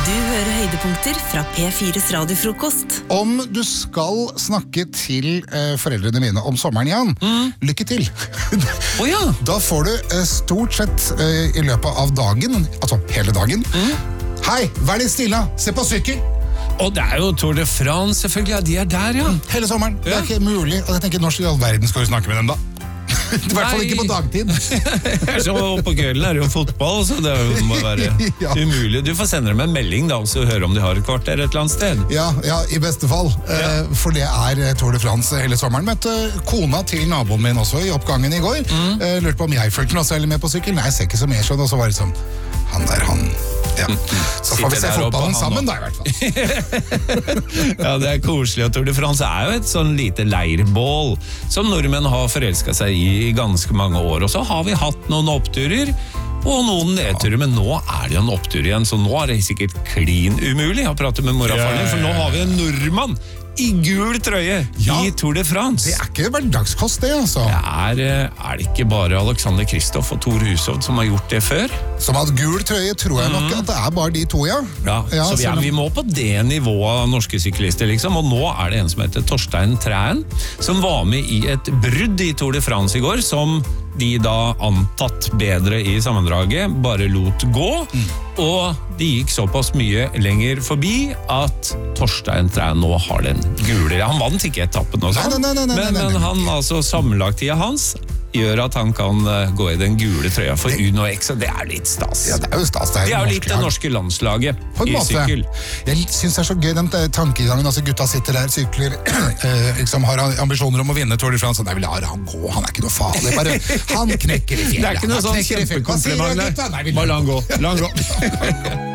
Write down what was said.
Du hører høydepunkter fra P4's radiofrokost. Om du skal snakke til foreldrene mine om sommeren, Jan, lykke til. Ja. Da får du stort sett i løpet av dagen, altså hele dagen, hei, vær litt stille, se på sykkel. Og det jo Tour de France, selvfølgelig, ja, de der, ja. Hele sommeren, det ikke mulig. Og jeg tenker, når i all verden skal du snakke med dem da? I hvert fall ikke på dagtid. Så på kvelden det jo fotball, så det må være umulig. Du får sende dem en melding da, så høre om de har et kvarter et eller annet sted. Ja, i beste fall. For det Tour de France hele sommeren. Møtte kona til naboen min også i oppgangen i går. Lurte på om jeg følte meg særlig med på sykkel. Nei, jeg ser ikke så mer sånn, og så var det sånn, han. Ja. Så får vi se fotballen sammen da, i hvert fall. Ja, det koselig. Og Tour de France jo et sånn lite leirbål som nordmenn har forelsket seg i ganske mange år. Og så har vi hatt noen oppturer og noen nedturer, men nå det jo en opptur igjen, så nå det sikkert klin umulig å prate med mor og far din, for nå har vi en nordmann i gul trøye i Tour de France. Det ikke hverdagskost det, altså. Det det ikke bare Alexander Kristoff og Thor Hushovd som har gjort det før? Som har gul trøye, tror jeg nok at det bare de to, ja. Så vi må på det nivået av norske syklister, liksom. Og nå det en som heter Torstein Træen, som var med i et brudd i Tour de France i går, som de da antatt bedre i sammendraget bare lot gå, og de gikk såpass mye lenger forbi at Torstein Træen nå har den gule. Han vant ikke etappen og sånn, men han, altså sammenlagtida hans gjør at han kan gå i den gule trøya for Uno X, og det litt stas. Ja, det jo stas. Det jo litt det norske landslaget i sykkel. Jeg synes det så gøy, den tankegangen, altså gutta sitter der, sykler, liksom har ambisjoner om å vinne Tour de France, og nei, vi lar han gå, han ikke noe farlig, bare han knekker i fjellet. Det ikke noe sånn kjempekompliment der. Bare la han gå.